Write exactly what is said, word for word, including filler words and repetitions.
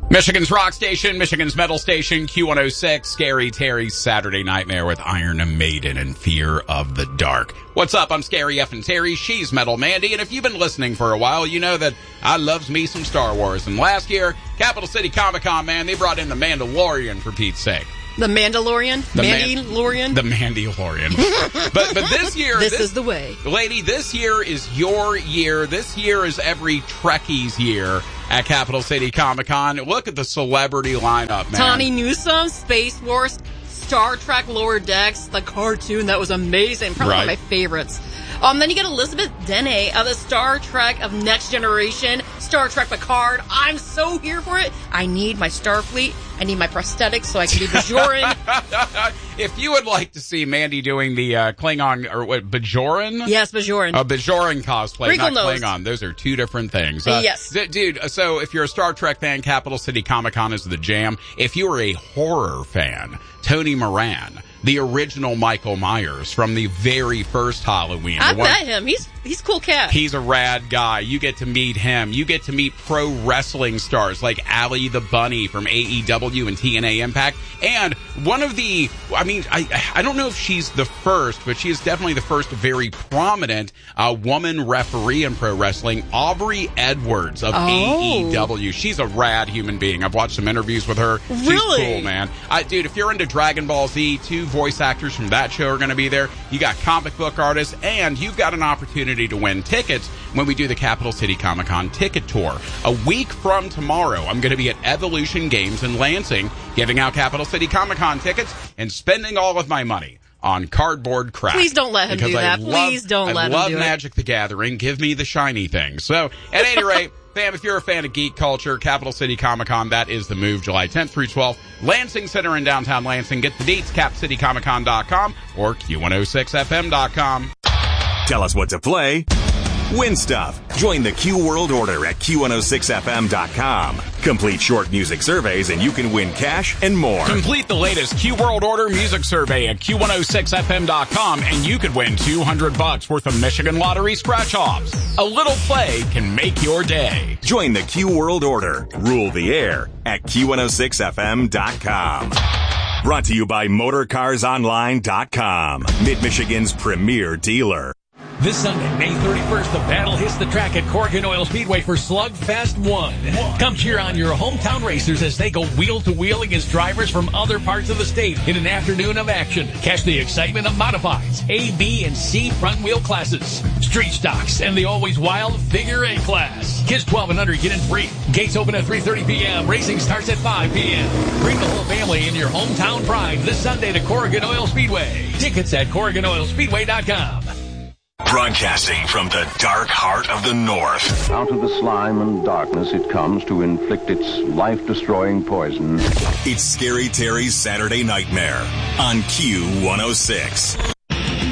Michigan's rock station, Michigan's metal station, Q one oh six, Scary Terry's Saturday Nightmare with Iron Maiden and Fear of the Dark. What's up? I'm Scary Effin' Terry. She's Metal Mandy. And if you've been listening for a while, you know that I loves me some Star Wars. And last year, Capital City Comic Con, man, they brought in the Mandalorian for Pete's sake. The Mandalorian? The Mandalorian? Man- the Mandalorian. but but this year... this, this is the way. Lady, this year is your year. This year is every Trekkie's year at Capital City Comic Con. Look at the celebrity lineup, man. Tawny Newsome, Space Wars, Star Trek Lower Decks, the cartoon. That was amazing. Probably right. one of my favorites. Um, then you get Elizabeth Dene of the Star Trek of Next Generation, Star Trek Picard. I'm so here for it. I need my Starfleet. I need my prosthetics so I can be Bajoran. If you would like to see Mandy doing the uh, Klingon, or what, Bajoran? Yes, Bajoran. A Bajoran cosplay, Wrinkle not nose. Klingon. Those are two different things. Uh, yes. D- dude, so if you're a Star Trek fan, Capital City Comic Con is the jam. If you are a horror fan, Tony Moran, the original Michael Myers from the very first Halloween. I've one, met him. He's he's a cool cat. He's a rad guy. You get to meet him. You get to meet pro wrestling stars like Allie the Bunny from A E W and T N A Impact. And one of the, I mean, I I don't know if she's the first, but she is definitely the first very prominent uh, woman referee in pro wrestling, Aubrey Edwards of Oh. A E W. She's a rad human being. I've watched some interviews with her. She's Really? cool, man. I, dude, if you're into Dragon Ball Z, two voice actors from that show are going to be there. You got comic book artists, and you've got an opportunity to win tickets when we do the Capital City Comic Con ticket tour. A week from tomorrow, I'm going to be at Evolution Games in Lansing, giving out Capital City Comic Con tickets and spending all of my money on cardboard crap. Please don't let him Because do I that. love- Please don't I let him love do it. Magic the Gathering. Give me the shiny things. So, at any rate, fam, if you're a fan of geek culture, Capital City Comic Con, that is the move, July tenth through twelfth. Lansing Center in downtown Lansing. Get the deets, cap city comic con dot com or Q one oh six F M dot com. Tell us what to play. Win stuff. Join the Q World Order at Q one oh six F M dot com. Complete short music surveys and you can win cash and more. Complete the latest Q World Order music survey at Q one oh six F M dot com and you could win two hundred bucks worth of Michigan Lottery scratch-offs. A little play can make your day. Join the Q World Order. Rule the air at Q one oh six F M dot com. Brought to you by Motor Cars Online dot com. Mid-Michigan's premier dealer. This Sunday, May thirty-first, the battle hits the track at Corrigan Oil Speedway for Slugfest one. Come cheer on your hometown racers as they go wheel to wheel against drivers from other parts of the state in an afternoon of action. Catch the excitement of modifieds, A, B, and C front wheel classes, street stocks, and the always wild figure eight class. Kids twelve and under get in free. Gates open at three thirty p.m. Racing starts at five p.m. Bring the whole family in your hometown pride this Sunday to Corrigan Oil Speedway. Tickets at Corrigan Oil Speedway dot com. Broadcasting from the dark heart of the North. Out of the slime and darkness it comes to inflict its life-destroying poison. It's Scary Terry's Saturday Nightmare on Q one oh six.